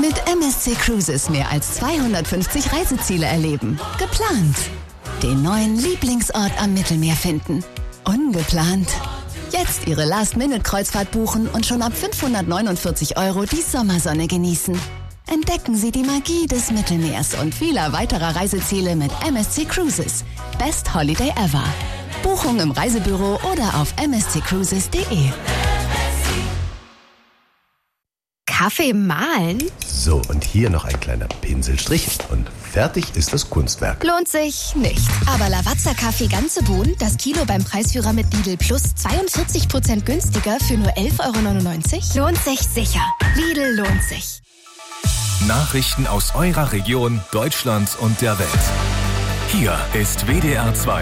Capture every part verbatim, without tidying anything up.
Mit M S C Cruises mehr als zweihundertfünfzig Reiseziele erleben. Geplant. Den neuen Lieblingsort am Mittelmeer finden. Ungeplant. Jetzt Ihre Last-Minute-Kreuzfahrt buchen und schon ab fünfhundertneunundvierzig Euro die Sommersonne genießen. Entdecken Sie die Magie des Mittelmeers und vieler weiterer Reiseziele mit M S C Cruises. Best Holiday ever. Buchung im Reisebüro oder auf m s c cruises punkt d e. Kaffee mahlen? So, und hier noch ein kleiner Pinselstrich und fertig ist das Kunstwerk. Lohnt sich nicht. Aber Lavazza-Kaffee ganze Bohnen, das Kilo beim Preisführer mit Lidl Plus zweiundvierzig Prozent günstiger für nur elf Euro neunundneunzig? Lohnt sich sicher. Lidl lohnt sich. Nachrichten aus eurer Region, Deutschland und der Welt. Hier ist W D R zwei.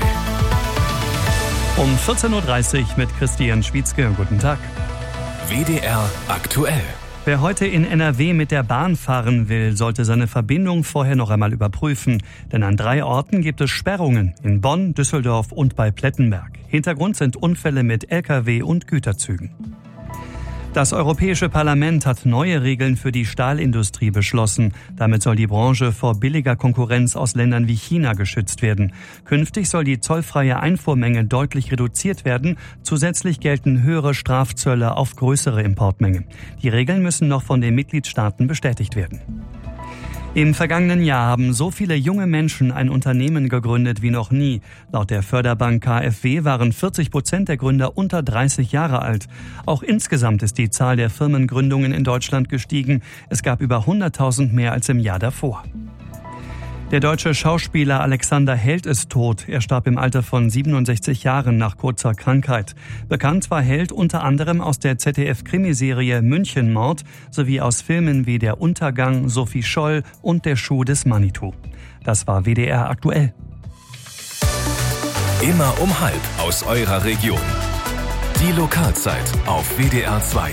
Um vierzehn Uhr dreißig mit Christian Schwietzke. Guten Tag. W D R aktuell. Wer heute in N R W mit der Bahn fahren will, sollte seine Verbindung vorher noch einmal überprüfen. Denn an drei Orten gibt es Sperrungen. In Bonn, Düsseldorf und bei Plettenberg. Hintergrund sind Unfälle mit L K W und Güterzügen. Das Europäische Parlament hat neue Regeln für die Stahlindustrie beschlossen. Damit soll die Branche vor billiger Konkurrenz aus Ländern wie China geschützt werden. Künftig soll die zollfreie Einfuhrmenge deutlich reduziert werden. Zusätzlich gelten höhere Strafzölle auf größere Importmengen. Die Regeln müssen noch von den Mitgliedstaaten bestätigt werden. Im vergangenen Jahr haben so viele junge Menschen ein Unternehmen gegründet wie noch nie. Laut der Förderbank K f W waren vierzig Prozent der Gründer unter dreißig Jahre alt. Auch insgesamt ist die Zahl der Firmengründungen in Deutschland gestiegen. Es gab über hunderttausend mehr als im Jahr davor. Der deutsche Schauspieler Alexander Held ist tot. Er starb im Alter von siebenundsechzig Jahren nach kurzer Krankheit. Bekannt war Held unter anderem aus der Z D F-Krimiserie Münchenmord sowie aus Filmen wie Der Untergang, Sophie Scholl und Der Schuh des Manitou. Das war W D R aktuell. Immer um halb aus eurer Region. Die Lokalzeit auf W D R zwei.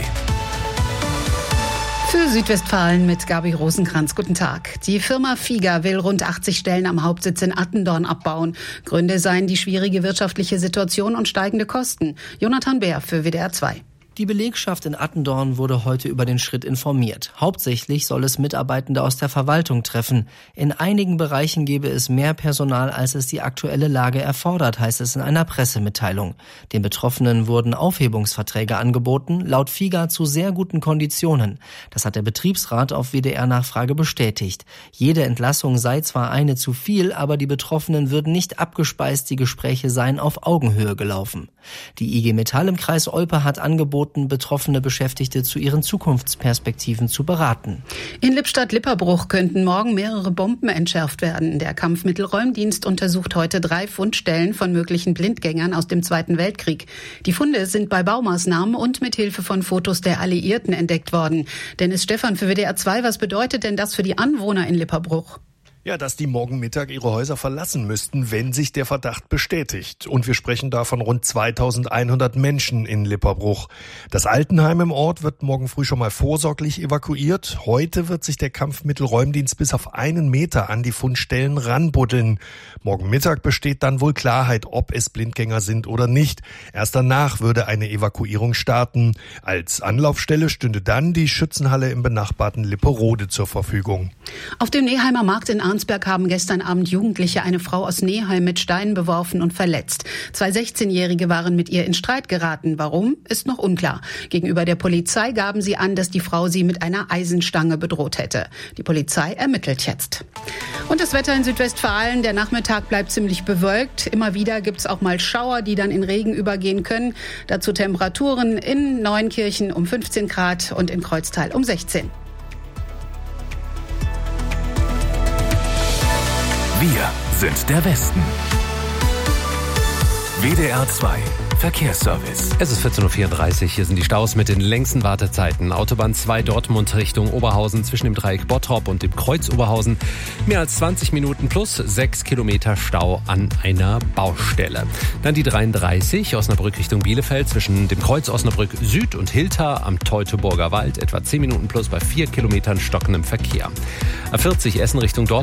Für Südwestfalen mit Gabi Rosenkranz. Guten Tag. Die Firma Figa will rund achtzig Stellen am Hauptsitz in Attendorn abbauen. Gründe seien die schwierige wirtschaftliche Situation und steigende Kosten. Jonathan Bär für W D R zwei. Die Belegschaft in Attendorn wurde heute über den Schritt informiert. Hauptsächlich soll es Mitarbeitende aus der Verwaltung treffen. In einigen Bereichen gebe es mehr Personal, als es die aktuelle Lage erfordert, heißt es in einer Pressemitteilung. Den Betroffenen wurden Aufhebungsverträge angeboten, laut Figa zu sehr guten Konditionen. Das hat der Betriebsrat auf W D R-Nachfrage bestätigt. Jede Entlassung sei zwar eine zu viel, aber die Betroffenen würden nicht abgespeist, die Gespräche seien auf Augenhöhe gelaufen. Die I G Metall im Kreis Olpe hat angeboten, betroffene Beschäftigte zu ihren Zukunftsperspektiven zu beraten. In Lippstadt-Lipperbruch könnten morgen mehrere Bomben entschärft werden. Der Kampfmittelräumdienst untersucht heute drei Fundstellen von möglichen Blindgängern aus dem Zweiten Weltkrieg. Die Funde sind bei Baumaßnahmen und mit Hilfe von Fotos der Alliierten entdeckt worden. Dennis Stephan für W D R zwei, was bedeutet denn das für die Anwohner in Lipperbruch? Ja, dass die morgen Mittag ihre Häuser verlassen müssten, wenn sich der Verdacht bestätigt. Und wir sprechen da von rund zweitausendeinhundert Menschen in Lipperbruch. Das Altenheim im Ort wird morgen früh schon mal vorsorglich evakuiert. Heute wird sich der Kampfmittelräumdienst bis auf einen Meter an die Fundstellen ranbuddeln. Morgen Mittag besteht dann wohl Klarheit, ob es Blindgänger sind oder nicht. Erst danach würde eine Evakuierung starten. Als Anlaufstelle stünde dann die Schützenhalle im benachbarten Lipperode zur Verfügung. Auf dem Neheimer Markt in Arnsberg haben gestern Abend Jugendliche eine Frau aus Neheim mit Steinen beworfen und verletzt. Zwei sechzehnjährige waren mit ihr in Streit geraten. Warum, ist noch unklar. Gegenüber der Polizei gaben sie an, dass die Frau sie mit einer Eisenstange bedroht hätte. Die Polizei ermittelt jetzt. Und das Wetter in Südwestfalen. Der Nachmittag bleibt ziemlich bewölkt. Immer wieder gibt es auch mal Schauer, die dann in Regen übergehen können. Dazu Temperaturen in Neunkirchen um fünfzehn Grad und in Kreuztal um sechzehn. Wir sind der Westen. W D R zwei Verkehrsservice. Es ist vierzehn Uhr vierunddreißig. Hier sind die Staus mit den längsten Wartezeiten. Autobahn zwei Dortmund Richtung Oberhausen zwischen dem Dreieck Bottrop und dem Kreuz Oberhausen. Mehr als zwanzig Minuten plus sechs Kilometer Stau an einer Baustelle. Dann die dreiunddreißig Osnabrück Richtung Bielefeld zwischen dem Kreuz Osnabrück Süd und Hilter am Teutoburger Wald. Etwa zehn Minuten plus bei vier Kilometern stockendem Verkehr. A vierzig Essen Richtung Dortmund.